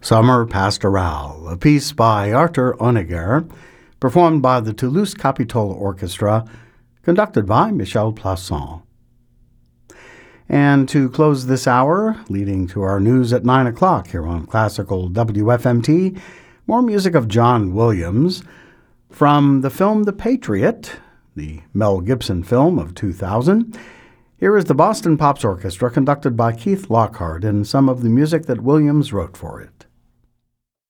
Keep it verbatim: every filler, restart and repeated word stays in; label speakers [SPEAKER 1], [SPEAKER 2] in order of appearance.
[SPEAKER 1] Summer Pastoral, a piece by Arthur Honegger, performed by the Toulouse Capitole Orchestra, conducted by Michel Plasson. And to close this hour, leading to our news at nine o'clock here on Classical W F M T, more music of John Williams from the film The Patriot, the Mel Gibson film of two thousand. Here is the Boston Pops Orchestra conducted by Keith Lockhart and some of the music that Williams wrote for it.